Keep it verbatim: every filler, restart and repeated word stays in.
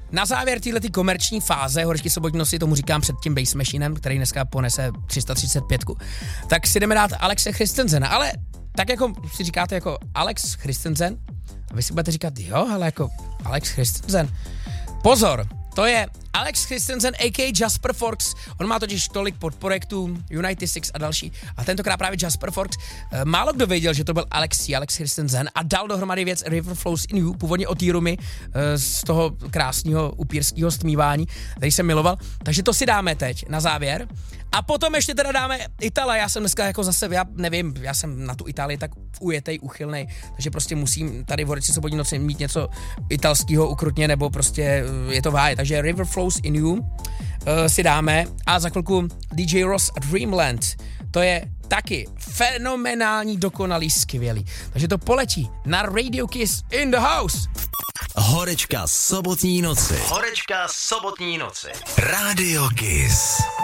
na závěr této komerční fáze Horečky sobotní noci, tomu říkám před tím Bass Machinem, který dneska ponese tři sta třicet pět, tak si jdeme dát Alexe Christensena, ale tak jako si říkáte jako Alex Christensen, a vy si budete říkat, jo, ale jako Alex Christensen. Pozor, to je Alex Christensen, a k a. Jasper Forks. On má totiž tolik podprojektů, United Six a další. A tentokrát právě Jasper Forks. Málo kdo věděl, že to byl Alex, Alex Christensen a dal dohromady věc River Flows in You, původně od Týrumy, z toho krásného upírského stmívání, který jsem miloval. Takže to si dáme teď na závěr. A potom ještě teda dáme Itala. Já jsem dneska jako zase, já nevím, já jsem na tu Itálii tak ujetej, uchylnej, takže prostě musím tady v Horečce sobotní noci mít něco italského ukrutně, nebo prostě je to váje. Takže River Flows in You uh, si dáme a za chvilku D J Ross a Dreamland. To je taky fenomenální, dokonalý, skvělý. Takže to poletí na Radio Kiss in the house. Horečka sobotní noci. Horečka sobotní noci. Radio Kiss.